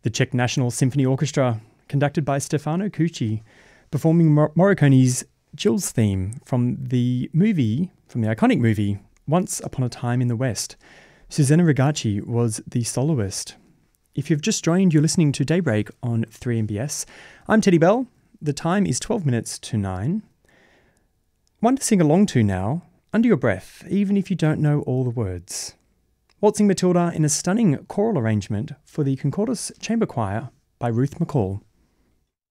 The Czech National Symphony Orchestra, conducted by Stefano Cucci, performing Morricone's Jill's theme from the iconic movie Once Upon a Time in the West. Susanna Rigacci was the soloist. If you've just joined, you're listening to Daybreak on 3MBS. I'm Teddy Bell. The time is 12 minutes to 9. One to sing along to now, under your breath, even if you don't know all the words. Waltzing Matilda in a stunning choral arrangement for the Concordus Chamber Choir by Ruth McCall.